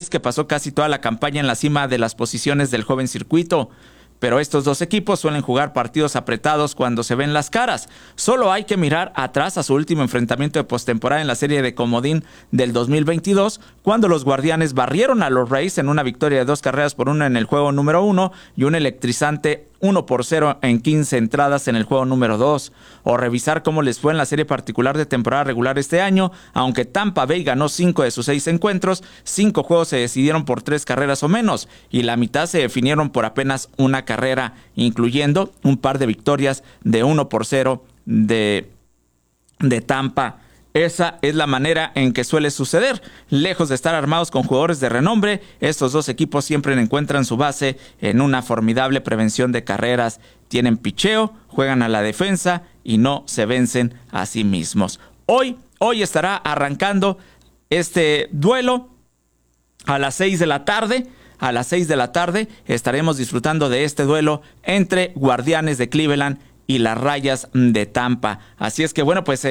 Reyes, que pasó casi toda la campaña en la cima de las posiciones del joven circuito. Pero estos dos equipos suelen jugar partidos apretados cuando se ven las caras. Solo hay que mirar atrás a su último enfrentamiento de postemporada en la serie de comodín del 2022, cuando los Guardianes barrieron a los Rays en una victoria de 2-1 en el juego número 1 y un electrizante 1-0 en 15 entradas en el juego número 2. O revisar cómo les fue en la serie particular de temporada regular este año. Aunque Tampa Bay ganó 5 de sus 6 encuentros, 5 juegos se decidieron por 3 carreras o menos, y la mitad se definieron por apenas una carrera, incluyendo un par de victorias de 1-0 de Tampa. Esa es la manera en que suele suceder. Lejos de estar armados con jugadores de renombre, estos dos equipos siempre encuentran su base en una formidable prevención de carreras. Tienen picheo, juegan a la defensa y no se vencen a sí mismos. Hoy estará arrancando este duelo a las 6 de la tarde. A las 6 de la tarde estaremos disfrutando de este duelo entre Guardianes de Cleveland y las Rayas de Tampa. Así es que bueno, pues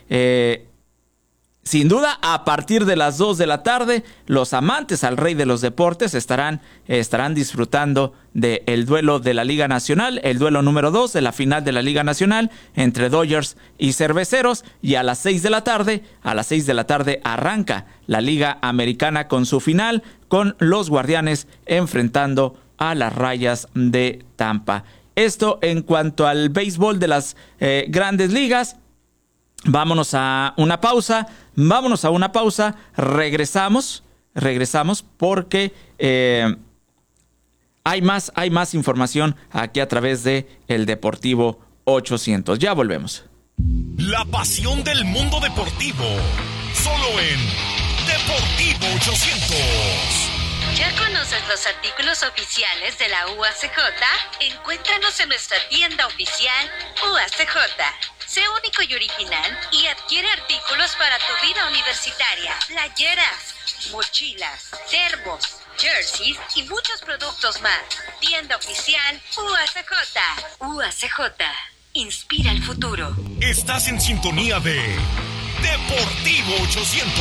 sin duda, a partir de las 2 de la tarde, los amantes al rey de los deportes estarán disfrutando del duelo de la Liga Nacional, el duelo número 2 de la final de la Liga Nacional entre Dodgers y Cerveceros. Y a las 6 de la tarde, arranca la Liga Americana con su final, con los Guardianes enfrentando a las Rayas de Tampa. Esto en cuanto al béisbol de las grandes ligas. Vámonos a una pausa. Regresamos porque hay más información aquí a través de El Deportivo 800. Ya volvemos. La pasión del mundo deportivo, solo en Deportivo 800. ¿Ya conoces los artículos oficiales de la UACJ? Encuéntranos en nuestra tienda oficial UACJ. Sé único y original y adquiere artículos para tu vida universitaria. Playeras, mochilas, termos, jerseys y muchos productos más. Tienda oficial UACJ. UACJ. Inspira el futuro. Estás en sintonía de Deportivo 800.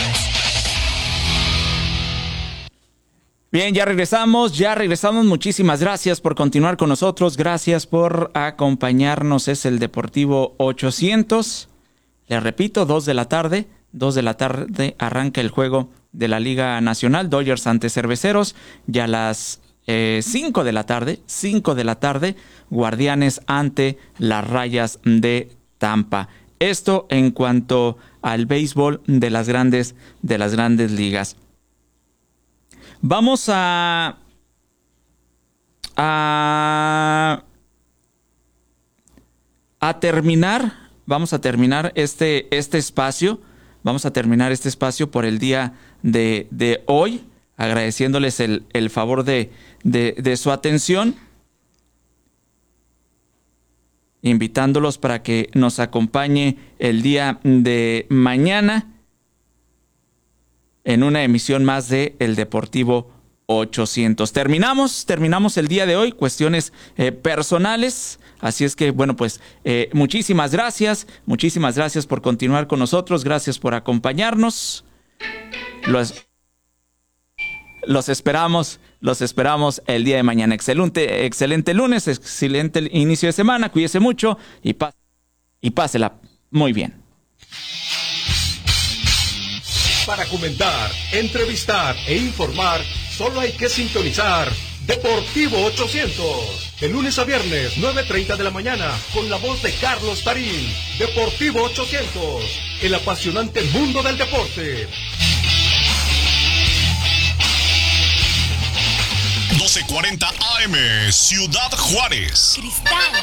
Bien, ya regresamos. Muchísimas gracias por continuar con nosotros. Gracias por acompañarnos. Es el Deportivo 800. Les repito, 2 de la tarde arranca el juego de la Liga Nacional, Dodgers ante Cerveceros. Y a las 5 de la tarde, Guardianes ante las Rayas de Tampa. Esto en cuanto al béisbol de las grandes ligas. Vamos a terminar este espacio. Vamos a terminar este espacio por el día de hoy, agradeciéndoles el favor de su atención, invitándolos para que nos acompañe el día de mañana en una emisión más de El Deportivo 800. Terminamos el día de hoy, cuestiones personales. Así es que, bueno, pues muchísimas gracias por continuar con nosotros, gracias por acompañarnos. Los esperamos el día de mañana. Excelente lunes, excelente inicio de semana, cuídese mucho y pásela muy bien. Para comentar, entrevistar e informar, solo hay que sintonizar Deportivo 800. De lunes a viernes, 9:30 de la mañana, con la voz de Carlos Tarín. Deportivo 800, el apasionante mundo del deporte. 12:40 AM, Ciudad Juárez. Cristal.